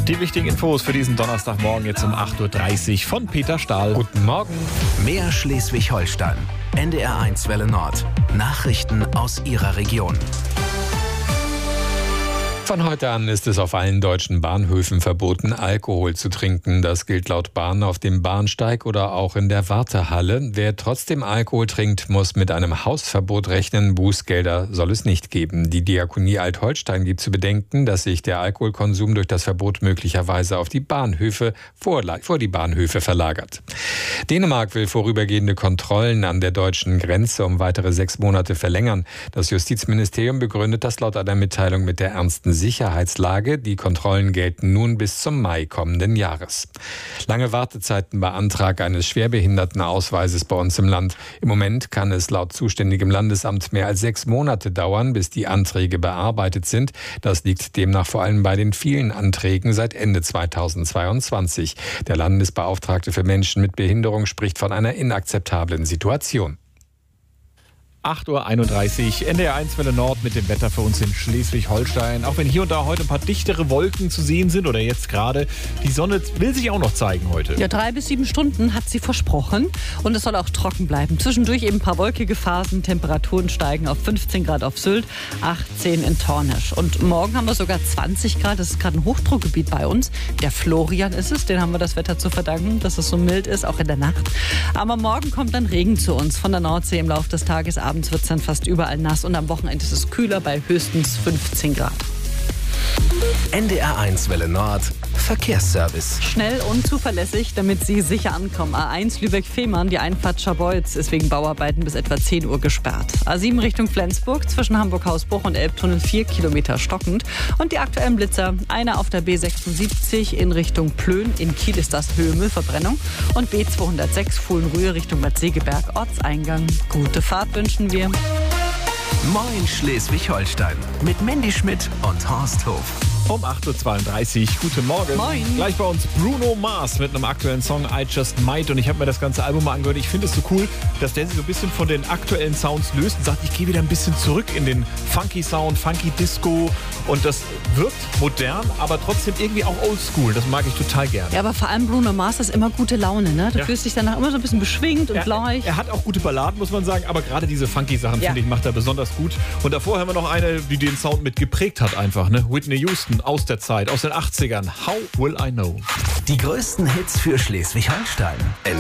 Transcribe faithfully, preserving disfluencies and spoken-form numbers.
Die wichtigen Infos für diesen Donnerstagmorgen jetzt um acht Uhr dreißig von Peter Stahl. Guten Morgen. Mehr Schleswig-Holstein. N D R eins Welle Nord. Nachrichten aus Ihrer Region. Von heute an ist es auf allen deutschen Bahnhöfen verboten, Alkohol zu trinken. Das gilt laut Bahn auf dem Bahnsteig oder auch in der Wartehalle. Wer trotzdem Alkohol trinkt, muss mit einem Hausverbot rechnen. Bußgelder soll es nicht geben. Die Diakonie Alt-Holstein gibt zu bedenken, dass sich der Alkoholkonsum durch das Verbot möglicherweise auf die Bahnhöfe vor, vor die Bahnhöfe verlagert. Dänemark will vorübergehende Kontrollen an der deutschen Grenze um weitere sechs Monate verlängern. Das Justizministerium begründet das laut einer Mitteilung mit der ernsten Sicherheitslage. Die Kontrollen gelten nun bis zum Mai kommenden Jahres. Lange Wartezeiten bei Antrag eines Schwerbehindertenausweises bei uns im Land. Im Moment kann es laut zuständigem Landesamt mehr als sechs Monate dauern, bis die Anträge bearbeitet sind. Das liegt demnach vor allem bei den vielen Anträgen seit Ende zweitausendzweiundzwanzig. Der Landesbeauftragte für Menschen mit Behinderung spricht von einer inakzeptablen Situation. acht Uhr einunddreißig, N D R eins Welle Nord mit dem Wetter für uns in Schleswig-Holstein. Auch wenn hier und da heute ein paar dichtere Wolken zu sehen sind oder jetzt gerade, die Sonne will sich auch noch zeigen heute. Ja, drei bis sieben Stunden hat sie versprochen und es soll auch trocken bleiben. Zwischendurch eben ein paar wolkige Phasen, Temperaturen steigen auf fünfzehn Grad auf Sylt, achtzehn in Tornisch. Und morgen haben wir sogar zwanzig Grad, das ist gerade ein Hochdruckgebiet bei uns. Der Florian ist es, den haben wir das Wetter zu verdanken, dass es so mild ist, auch in der Nacht. Aber morgen kommt dann Regen zu uns von der Nordsee im Laufe des Tages. Abends wird es dann fast überall nass und am Wochenende ist es kühler bei höchstens fünfzehn Grad. N D R eins Welle Nord. Verkehrsservice. Schnell und zuverlässig, damit Sie sicher ankommen. A eins Lübeck-Fehmarn, die Einfahrt Scharbeutz ist wegen Bauarbeiten bis etwa zehn Uhr gesperrt. A sieben Richtung Flensburg, zwischen Hamburg-Hausbruch und Elbtunnel vier Kilometer stockend. Und die aktuellen Blitzer, einer auf der B sechsundsiebzig in Richtung Plön, in Kiel ist das Höhemüllverbrennung. Und B zweihundertsechs Fuhlenrühe Richtung Bad Segeberg, Ortseingang. Gute Fahrt wünschen wir. Moin Schleswig-Holstein. Mit Mandy Schmidt und Horst Hof. Um acht Uhr zweiunddreißig, guten Morgen. Moin. Gleich bei uns Bruno Mars mit einem aktuellen Song I Just Might. Und ich habe mir das ganze Album mal angehört. Ich finde es so cool, dass der sich so ein bisschen von den aktuellen Sounds löst und sagt, ich gehe wieder ein bisschen zurück in den funky Sound, funky Disco. Und das wirkt modern, aber trotzdem irgendwie auch oldschool. Das mag ich total gerne. Ja, aber vor allem Bruno Mars ist immer gute Laune, ne? Du Ja. fühlst dich danach immer so ein bisschen beschwingt und Er, leicht. er hat auch gute Balladen, muss man sagen, aber gerade diese funky Sachen, Ja. finde ich, macht er besonders gut. Und davor haben wir noch eine, die den Sound mit geprägt hat einfach, ne? Whitney Houston aus der Zeit, aus den achtzigern. How Will I Know? Die größten Hits für Schleswig-Holstein.